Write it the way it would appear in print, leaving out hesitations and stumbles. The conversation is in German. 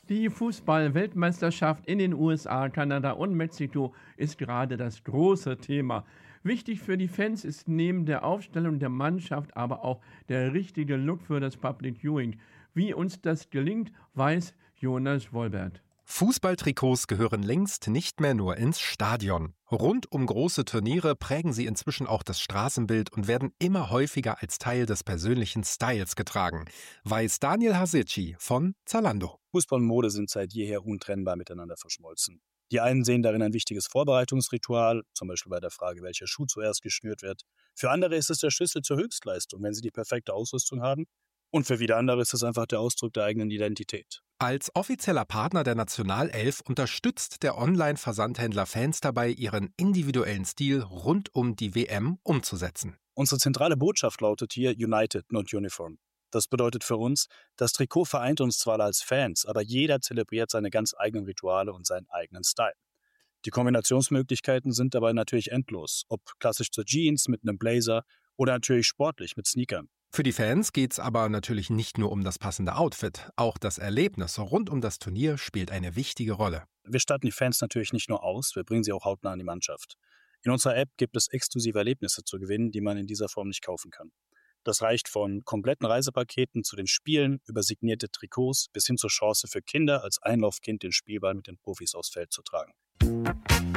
Die Fußball-Weltmeisterschaft in den USA, Kanada und Mexiko ist gerade das große Thema. Wichtig für die Fans ist neben der Aufstellung der Mannschaft aber auch der richtige Look für das Public Viewing. Wie uns das gelingt, weiß Jonas Wolbert. Fußballtrikots gehören längst nicht mehr nur ins Stadion. Rund um große Turniere prägen sie inzwischen auch das Straßenbild und werden immer häufiger als Teil des persönlichen Styles getragen, weiß Daniel Hasicci von Zalando. Fußball und Mode sind seit jeher untrennbar miteinander verschmolzen. Die einen sehen darin ein wichtiges Vorbereitungsritual, zum Beispiel bei der Frage, welcher Schuh zuerst geschnürt wird. Für andere ist es der Schlüssel zur Höchstleistung, wenn sie die perfekte Ausrüstung haben. Und für wieder andere ist es einfach der Ausdruck der eigenen Identität. Als offizieller Partner der Nationalelf unterstützt der Online-Versandhändler Fans dabei, ihren individuellen Stil rund um die WM umzusetzen. Unsere zentrale Botschaft lautet hier United, not Uniform. Das bedeutet für uns, das Trikot vereint uns zwar als Fans, aber jeder zelebriert seine ganz eigenen Rituale und seinen eigenen Style. Die Kombinationsmöglichkeiten sind dabei natürlich endlos, ob klassisch zur Jeans mit einem Blazer oder natürlich sportlich mit Sneakern. Für die Fans geht's aber natürlich nicht nur um das passende Outfit. Auch das Erlebnis rund um das Turnier spielt eine wichtige Rolle. Wir statten die Fans natürlich nicht nur aus, wir bringen sie auch hautnah an die Mannschaft. In unserer App gibt es exklusive Erlebnisse zu gewinnen, die man in dieser Form nicht kaufen kann. Das reicht von kompletten Reisepaketen zu den Spielen über signierte Trikots bis hin zur Chance für Kinder als Einlaufkind den Spielball mit den Profis aufs Feld zu tragen.